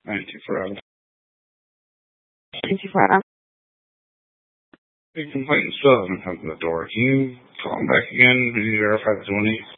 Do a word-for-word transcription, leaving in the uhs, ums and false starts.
ninety forever. ninety forever. Big complaint still hasn't come to the door. Can you call him back again? Maybe verify the twenty?